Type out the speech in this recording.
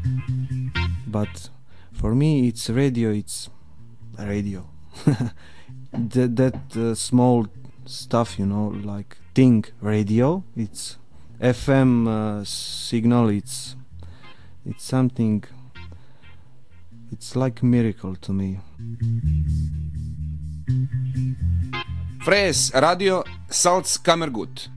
But for me, it's radio. that small stuff, like thing, radio. It's FM signal. It's something. It's like miracle to me. Fres Radio Salzkammergut.